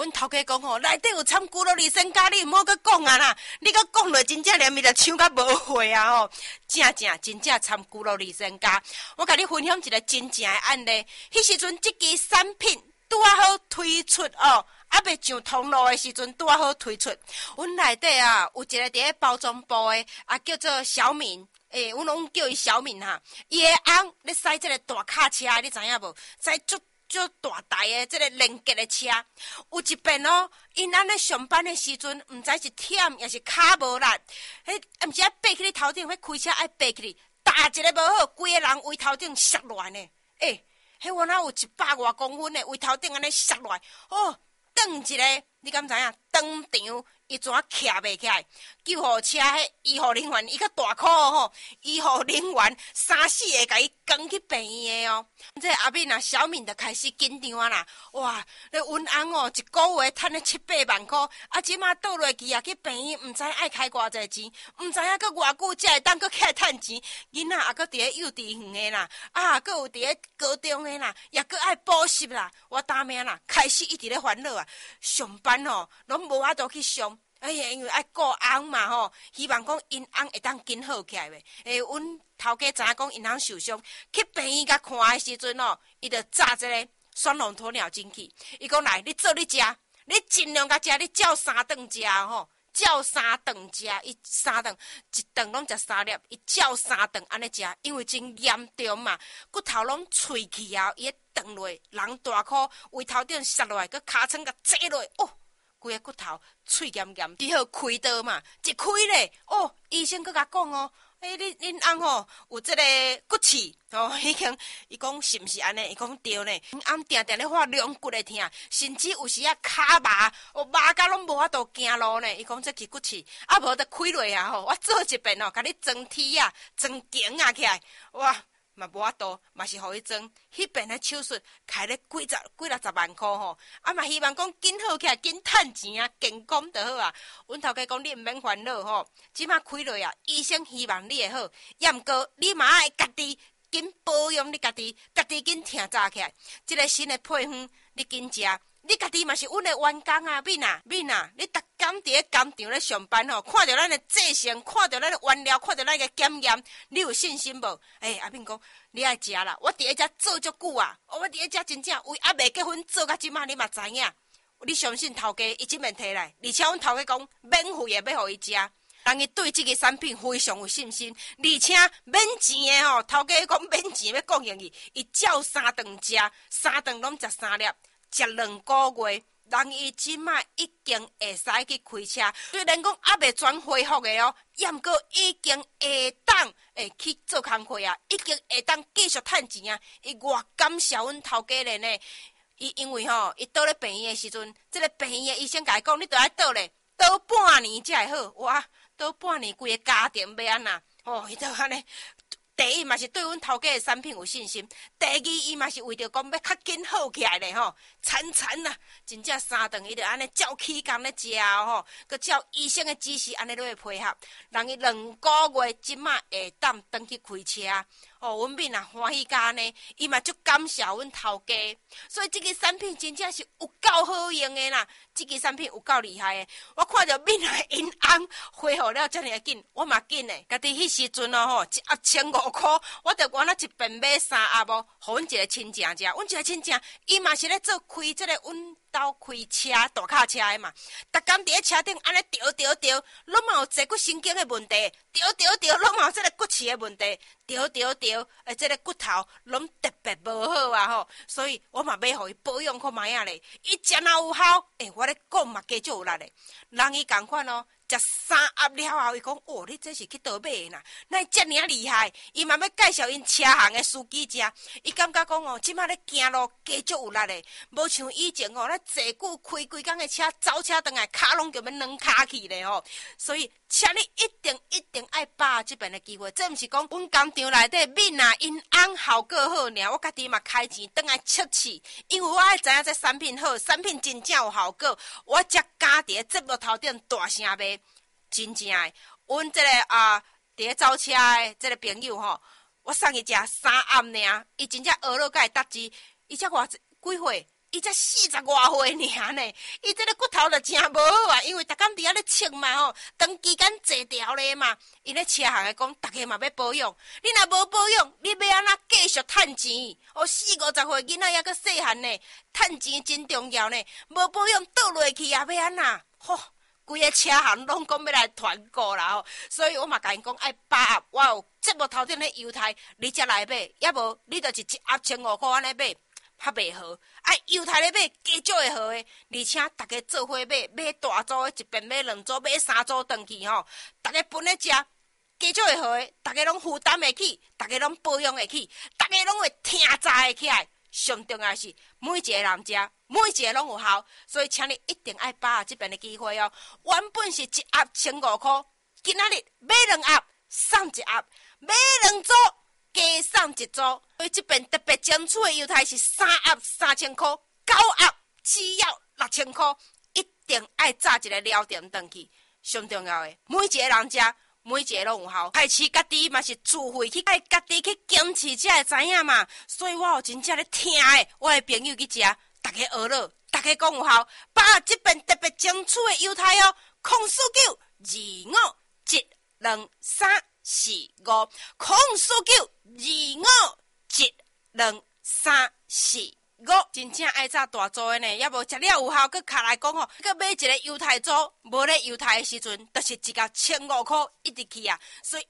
阮头家讲吼，内底有掺骨肉里身咖，你毋好阁讲啊啦！你阁讲落真正连咪就抢甲无货啊吼！真正掺骨肉里身咖。我甲你分享一个真正的案例，迄时阵即支产品拄啊好推出哦，还未上通路的时阵拄啊好推出。阮内底啊有一个伫咧包装部的啊，叫做小敏。阮拢叫伊小敏哈，伊的翁咧驶即个大卡车，你知影无？驶足大台的即个连结的车。有一遍哦，因安咧上班的时阵，毋知是忝也是骹无力，毋是爱爬起你头顶，迄开车爱爬起你，打一个无好，规个人位头顶摔落来呢。迄我哪有100多公分的位头顶安尼摔落来，哦，转一个，你敢知影？当场。伊怎徛袂起来？救护车迄医护人员伊较大颗吼，医护人员3-4个甲伊扛去病院的哦。这阿敏啊，小敏就开始紧张啊啦！哇，你阮翁哦，一个月趁了7-8万块，啊，即马倒落去啊，去病院毋知爱开偌济钱，毋知影搁偌久才会当搁起来趁钱。囡仔也搁伫咧幼稚园的啦，啊，搁有伫咧高中的啦，也搁爱补习啦。我打命啦，开始一直咧烦恼啊，上班哦，拢无法度去上。因为爱顾翁嘛吼，希望讲因翁会当紧好起来呗。阮头家知影讲因翁受伤，去病院甲看的时阵哦，伊就炸一个双龙鸵鸟进去。伊讲来，你做你食，你尽量甲食，你照3顿食吼，照3顿食，伊3顿一顿拢食3粒，伊照3顿安尼食，因为真严重嘛，骨头拢脆去啊，伊断落，人大颗，胃头顶摔落来，佮尻川甲坐落哦。规个骨头脆咸咸，只好开刀嘛，一开咧，哦，医生佮甲讲哦，恁翁吼有即个骨刺哦，伊讲是毋是安尼？伊讲对呢，阮翁定咧发两骨的痛，甚至有时啊骹麻，麻甲拢无法度行路呢。伊讲这是骨刺，啊无得开落啊吼，我做一遍哦，甲你装体啊，装颈啊起来，哇！嘛无法度，嘛是互伊装。迄边的手术开咧几60万块吼，啊嘛希望讲紧好起来，紧趁钱啊，健康就好啊。阮头家讲你毋免烦恼吼，即马开落啊，医生希望你会好，也毋过你嘛爱家己紧保养你家己紧听早起来。即个新的配方你紧食。你家己嘛是阮的员工啊，敏啊，你逐工伫咧工厂咧上班吼，看到咱的制成，看到咱的原料，看到咱的检验，你有信心无？阿敏讲，你爱食啦，我伫咧遮做足久啊，我伫咧遮真正为还未结婚做到即马，你嘛知影？你相信头家伊即面摕来，而且阮头家讲免费的要互伊食。人伊对这个产品非常有信心，而且免钱的吼，头家讲免钱要供应伊照3顿食，3顿拢食3粒。食2个月，人伊即马已经会使去开车，虽然讲还未全恢复的哦，也毋过已经会当去做工课啊，已经会当继续趁钱啊。伊偌感谢阮头家人呢，伊因为吼，伊倒咧病院的时阵，这个病院的医生甲伊讲，你着爱倒咧，倒半年才会好。哇，倒半年规个家庭要安那？哦，伊就安尼。第一嘛是对阮头家的产品有信心，第二伊嘛是为着讲要较紧好起来咧吼，惨啦，真正3顿伊着安尼照起工咧食吼，佮照医生的指示安尼落去配合，人伊2个月即马会当登去开车。哦，阮敏啊欢喜甲呢，伊嘛足感谢阮头家，所以这个产品真正是有够好用的啦，这个产品有够厉害的。我看到敏啊因翁恢复了遮尔紧，我嘛紧的。家己迄时阵哦吼，一盒1500块，我着原来一遍买3盒哦，互阮一个亲戚食。阮一个亲戚，伊嘛是咧做开这个阮兜开车大卡车的嘛，逐工伫咧车顶安尼调，拢嘛有坐骨神经的问题，调，拢嘛有这个骨刺的问题，调，这个骨头拢特别无好啊吼，所以我嘛要互伊保养看卖啊咧，伊食若有效，我咧讲嘛加足有力咧，人伊共款哦。食3盒了后，伊讲哦，你这是去倒买的呐？那遮尔厉害，伊嘛要介绍因车行的司机食，伊感觉讲哦，即马咧行路加足有力的，无像以前哦，咱坐久开规工的车，走车转来骹拢就要软骹去咧吼。所以，请你一定爱把握这边的机会，这毋是讲阮工厂内底敏啊因翁效果好尔，我家己嘛开钱转来测试，因为我爱知影这产品好，产品真正有效果，我才敢伫咧节目头顶大声卖。真正的，阮这个伫咧走车的这个朋友吼，我送伊食3盒尔，伊真正学了甲会答字，伊才偌几岁伊才40外岁尔呢，伊这个骨头就真无好啊，因为逐工伫遐咧称嘛吼，长期间坐调咧嘛。因咧车行诶讲，逐个嘛要保养，你若无保养，你要安怎继续趁钱？40、50岁囡仔还阁细汉呢，趁钱真重要呢。无保养倒落去啊，要安怎？吼，规个车行拢讲要来团购啦吼，所以我嘛甲因讲爱把握，我有节目头顶咧犹太，你才来买，要无你就是一盒1500块安尼买。较袂好，犹太咧买加少会好诶，而且大家做伙买大组诶，一边买2组，买3组回去吼，大家分咧食，加少会好诶，大家拢负担会起，大家拢保养会起，大家拢会听早会起来。上重要是每一个人食，每一个拢有效，所以请你一定爱把握这边的机会哦。原本是一盒1500块，今仔日买2盒送1盒，买2组。加送1组，所以这边特别争取的犹太是3盒3000块，9盒只要6000块，一定爱炸一个了店回去。上重要的，每一个人食，每一个拢有效。开始家己嘛是自费去，爱家己去坚持才会知影嘛。所以我有真正咧听的，我的朋友去食，大家学了，大家讲有效。把这边特别争取的犹太哦，04925123445，04925123445。真正爱炸大组的呢，要无食了有效，佮卡来讲吼，佮买一个犹太组，无咧犹太的时阵，就是一个1500块一直去啊。所以